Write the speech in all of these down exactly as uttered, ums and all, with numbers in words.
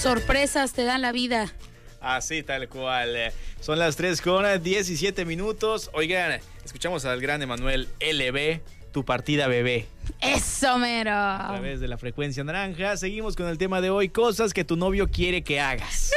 sorpresas te dan la vida. Así, tal cual. Son las tres con diecisiete minutos. Oigan, escuchamos al gran Emanuel L B, Tu Partida Bebé. ¡Eso, mero! A través de la frecuencia naranja. Seguimos con el tema de hoy, cosas que tu novio quiere que hagas.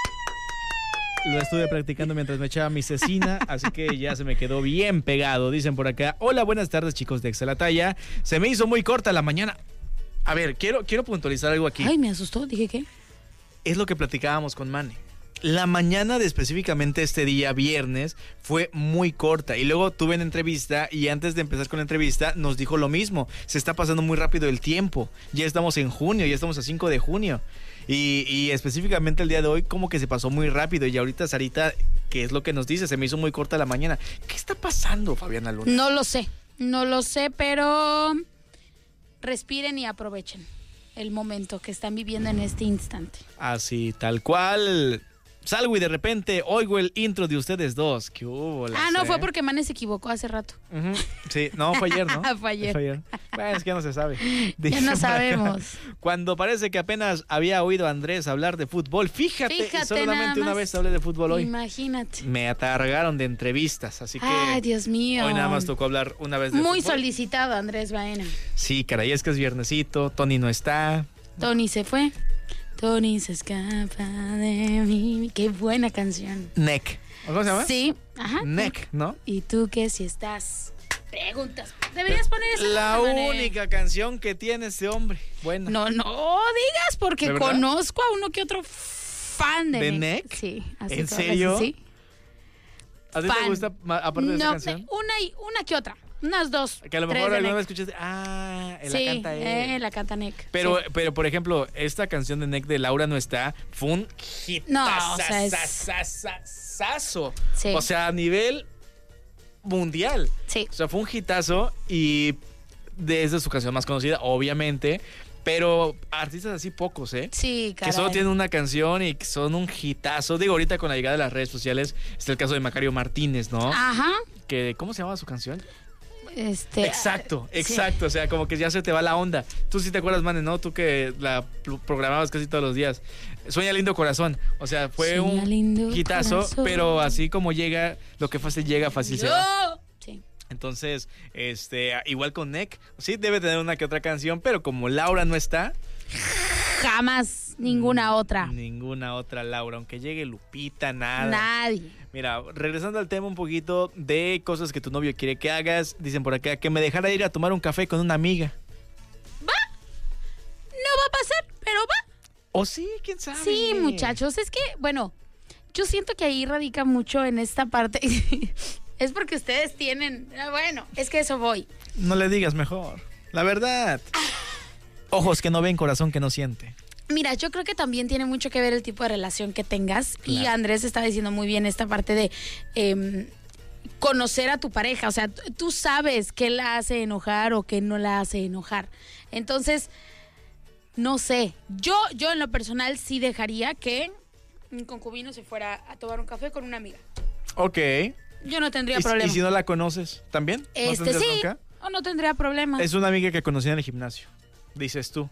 Lo estuve practicando mientras me echaba mi cecina, así que ya se me quedó bien pegado. Dicen por acá, hola, buenas tardes, chicos de Exalataya. Se me hizo muy corta la mañana. A ver, quiero, quiero puntualizar algo aquí. Ay, me asustó, dije, ¿qué? Es lo que platicábamos con Mane. La mañana de específicamente este día, viernes, fue muy corta. Y luego tuve una entrevista y antes de empezar con la entrevista nos dijo lo mismo. Se está pasando muy rápido el tiempo. Ya estamos en junio, ya estamos a cinco de junio. Y, y específicamente el día de hoy como que se pasó muy rápido. Y ahorita Sarita, ¿qué es lo que nos dice? Se me hizo muy corta la mañana. ¿Qué está pasando, Fabiana Luna? No lo sé, no lo sé, pero respiren y aprovechen el momento que están viviendo en este instante. Así, tal cual. Salgo y de repente oigo el intro de ustedes dos. ¿Qué hubo? Ah, no, fue porque Mane se equivocó hace rato. Uh-huh. Sí, no, fue ayer, ¿no? fue ayer. Fue ayer. Bueno, es que ya no se sabe. Ya no sabemos. Cuando parece que apenas había oído a Andrés hablar de fútbol, fíjate, Fíjate solamente una vez hablé de fútbol hoy. Imagínate. Me atargaron de entrevistas, así que... Ay, Dios mío. Hoy nada más tocó hablar una vez de Muy fútbol. solicitado, Andrés Baena. Sí, caray, es que es viernesito, Tony no está. Tony se fue. Tony se escapa de mí. Qué buena canción. Neck. ¿Cómo se llama? Sí, ajá. Neck, ¿no? ¿Y tú qué si estás? Preguntas. Deberías poner esa. La cosa, única Mané. canción que tiene este hombre. Bueno. No, no digas porque ¿De verdad? conozco a uno que otro fan de, ¿De Neck. Neck? Sí. así ¿En todas serio? las- Sí. ¿A ti Fan. te gusta ma- aparte de esa No, canción? una y una que otra. Unas dos. Que a lo tres mejor de alguna Neck. vez escuchaste, ah, la Sí, canta él. eh, la canta Neck. Pero, sí. pero, por ejemplo, esta canción de Neck de Laura no está, fue un hit. No, o sea, es- Sí. O sea, a nivel mundial. Sí. O sea, fue un hitazo y desde su canción más conocida, obviamente. Pero artistas así pocos, ¿eh? Sí, caray. Que solo tienen una canción y que son un hitazo. Digo, ahorita con la llegada de las redes sociales está el caso de Macario Martínez, ¿no? Ajá. Que, ¿cómo se llama su canción? Este. Exacto, sí. exacto. O sea, como que ya se te va la onda. Tú sí te acuerdas, Mane, ¿no? Tú que la pro- programabas casi todos los días. Sueña lindo corazón. O sea, fue Sueña un lindo hitazo, corazón. pero así como llega, lo que fácil llega, fácil se va. Yo. Sí. Entonces, este, igual con Neck, sí debe tener una que otra canción, pero como Laura no está, Jamás ninguna otra. ninguna otra Laura, aunque llegue Lupita, nada. Nadie. Mira, regresando al tema un poquito de cosas que tu novio quiere que hagas, dicen por acá que me dejara ir a tomar un café con una amiga. No va a pasar, pero va. ¿O sí? ¿Quién sabe? Sí, muchachos, es que, bueno, yo siento que ahí radica mucho en esta parte. Es porque ustedes tienen, bueno, es que eso voy. No le digas mejor. La verdad. Ojos que no ven, corazón que no siente. Mira, yo creo que también tiene mucho que ver el tipo de relación que tengas. Y Claro. Andrés está diciendo muy bien esta parte de eh, conocer a tu pareja. O sea, t- tú sabes qué la hace enojar o qué no la hace enojar. Entonces, no sé. Yo, yo en lo personal sí dejaría que mi concubino se fuera a tomar un café con una amiga. Ok. Yo no tendría ¿Y, problema. y si no la conoces, también? ¿No Este tendrías sí, bronca? o no tendría problema. Es una amiga que conocí en el gimnasio, dices tú.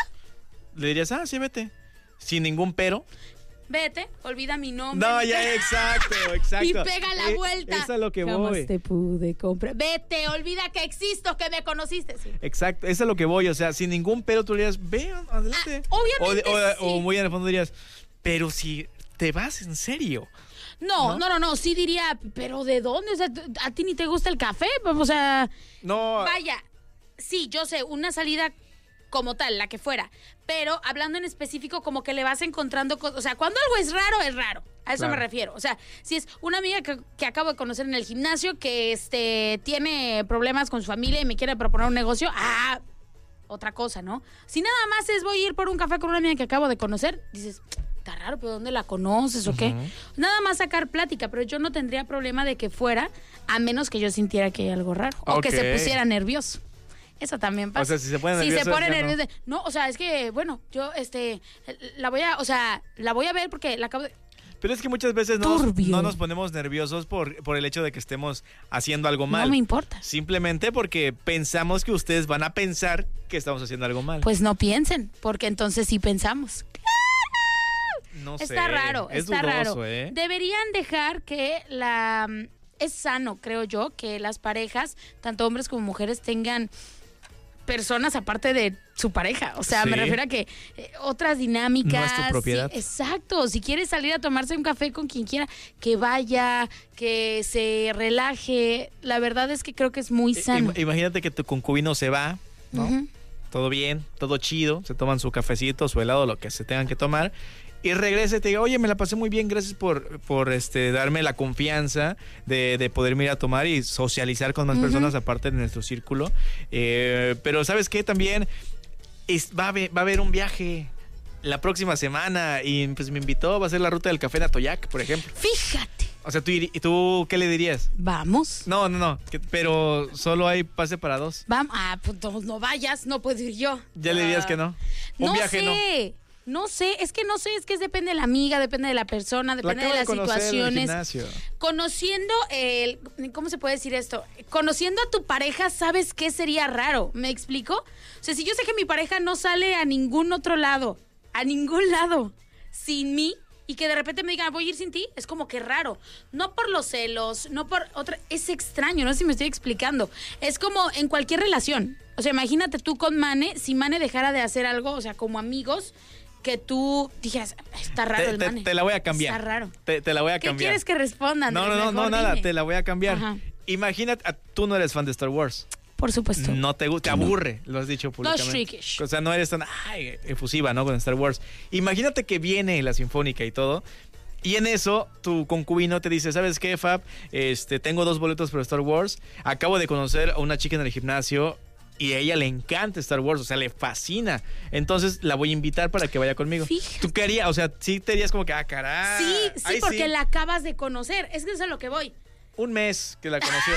Le dirías, ah, sí, vete. Sin ningún pero. Vete, olvida mi nombre. No, mi ya, pe- exacto, exacto. Y pega la Eh, vuelta. Es a lo que Jamás voy. te pude comprar. Vete, olvida que existo, que me conociste. Sí. Exacto, es a lo que voy. O sea, sin ningún pero tú le dirías, ve, adelante. Ah, obviamente O, de- o- sí. o muy en el fondo dirías, pero si te vas en serio. No, ¿No? no, no, no, sí diría, pero ¿de dónde? O sea, ¿a ti ni te gusta el café? O sea, No. vaya, sí, yo sé, una salida como tal, la que fuera, pero hablando en específico como que le vas encontrando cosas, o sea, cuando algo es raro, es raro, a eso Claro. me refiero, o sea, si es una amiga que, que acabo de conocer en el gimnasio que este tiene problemas con su familia y me quiere proponer un negocio, ah, otra cosa, ¿no? Si nada más es voy a ir por un café con una amiga que acabo de conocer, dices, está raro, pero ¿dónde la conoces o qué? Ujú. Nada más sacar plática, pero yo no tendría problema de que fuera, a menos que yo sintiera que hay algo raro, o que se Ok. pusiera nervioso. Eso también pasa. O sea, si se pone Si nervioso, se pone ya no. nervioso. No. no, o sea, es que, bueno, yo, este, la voy a, o sea, la voy a ver porque la acabo de... Pero es que muchas veces no nos, Turbio. no nos ponemos nerviosos por, por el hecho de que estemos haciendo algo mal. No me importa. Simplemente porque pensamos que ustedes van a pensar que estamos haciendo algo mal. Pues no piensen, porque entonces sí pensamos. No está sé, raro, es está dudoso, raro. ¿eh? Deberían dejar que la... Es sano, creo yo, que las parejas, tanto hombres como mujeres, tengan personas aparte de su pareja. O sea, Sí. me refiero a que eh, otras dinámicas. No es tu propiedad. Sí, exacto. Si quieres salir a tomarse un café con quien quiera, que vaya, que se relaje. La verdad es que creo que es muy sano. I- Imagínate que tu concubino se va, ¿no? Ujú. Todo bien, todo chido, se toman su cafecito, su helado, lo que se tengan que tomar, y regresa y te diga, oye, me la pasé muy bien, gracias por, por este, darme la confianza de, de poderme ir a tomar y socializar con más Ujú. personas aparte de nuestro círculo. Eh, pero ¿sabes qué? También es- va, a haber, va a haber un viaje la próxima semana y pues me invitó, va a ser la ruta del café en Atoyac, por ejemplo. Fíjate. O sea, ¿tú, iri- ¿tú qué le dirías? Vamos. No, no, no, que- pero solo hay pase para dos. Vamos. Ah, pues no, no vayas, no puedo ir yo. ¿Ya le dirías Ah, que no? Un no viaje no. sé. No sé, es que no sé, es que depende de la amiga, depende de la persona, La depende de acabo las conocer en el situaciones. gimnasio. Conociendo el, ¿cómo se puede decir esto? Conociendo a tu pareja, ¿sabes qué sería raro? ¿Me explico? O sea, si yo sé que mi pareja no sale a ningún otro lado, a ningún lado, sin mí, y que de repente me digan, voy a ir sin ti, es como que raro. No por los celos, no por otra, es extraño, no sé si me estoy explicando. Es como en cualquier relación. O sea, imagínate tú con Mane, si Mane dejara de hacer algo, o sea, como amigos, que tú dijeras, está raro Te, el te- Mane. te la voy a cambiar. Está raro. Te, te la voy a ¿Qué cambiar. quieres que responda? No, no, Andrés? no, no, Mejor nada, dime. te la voy a cambiar. Ajá. Imagínate, a- tú no eres fan de Star Wars. Por supuesto. No te gusta, te aburre, lo has dicho públicamente. freakish. O sea, no eres tan ay, efusiva, ¿no? Con Star Wars. Imagínate que viene la Sinfónica y todo. Y en eso, tu concubino te dice, ¿sabes qué, Fab? Este, tengo dos boletos para Star Wars. Acabo de conocer a una chica en el gimnasio y a ella le encanta Star Wars, o sea, le fascina. Entonces, la voy a invitar para que vaya conmigo. Fíjate. ¿Tú qué harías? O sea, sí te dirías como que, ah, caray. Sí, sí, Ay, porque la acabas de conocer. Es que eso es a lo que voy. Un mes que la conoció.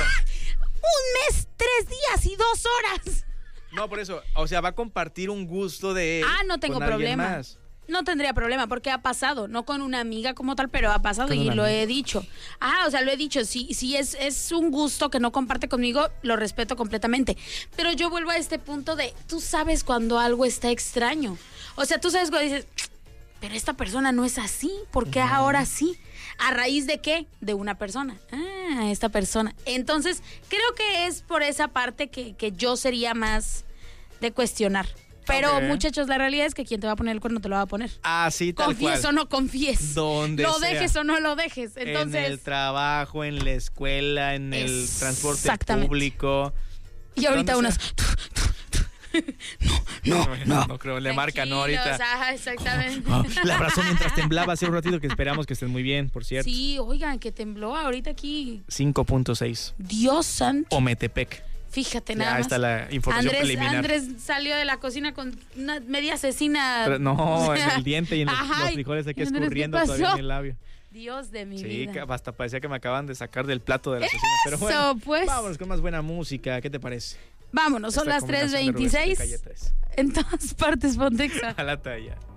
Un mes, tres días y dos horas. No, por eso, o sea, va a compartir un gusto de él Ah, no tengo con alguien problema. más. No tendría problema porque ha pasado, no con una amiga como tal, pero ha pasado Con y una lo amiga. he dicho. Ah, o sea, lo he dicho, si, si es, es un gusto que no comparte conmigo, lo respeto completamente. Pero yo vuelvo a este punto de, tú sabes cuando algo está extraño. O sea, tú sabes cuando dices, pero esta persona no es así, ¿por qué ahora sí? ¿A raíz de qué? De una persona. Ah, esta persona. Entonces, creo que es por esa parte que, que yo sería más de cuestionar. Pero, Ok. muchachos, la realidad es que quien te va a poner el cuerno te lo va a poner. Ah, sí, tal Confíes cual. o no confíes. Donde Lo sea. dejes o no lo dejes. Entonces, En el trabajo, en la escuela, en el transporte Exactamente. público. y ahorita donde unas... No, no, no creo, le marcan ¿no? ahorita. Tranquilos, ajá, exactamente. Ah, la abrazó mientras temblaba hace un ratito, que esperamos que estén muy bien, por cierto. Sí, oigan, que tembló ahorita aquí. cinco punto seis. Dios santo. Ometepec. Fíjate Ya nada más. está la información Andrés, preliminar. Andrés salió de la cocina con una media asesina. Pero no, O en sea, el diente y en los, ajá, los frijoles aquí Andrés, ¿qué escurriendo pasó? todavía en el labio. Dios de mi Sí, vida. que hasta parecía que me acaban de sacar del plato de la cocina. Pero bueno, Eso, pues. vámonos con más buena música. ¿Qué te parece? Vámonos, son Esta las tres combinación de Rubén de veintiséis. Calle tres. En todas partes, Pontexa. A la talla.